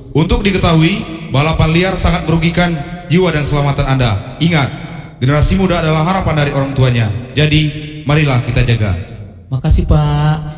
Untuk diketahui, balapan liar sangat merugikan jiwa dan keselamatan Anda. Ingat, generasi muda adalah harapan dari orang tuanya. Jadi, marilah kita jaga. Makasih Pak.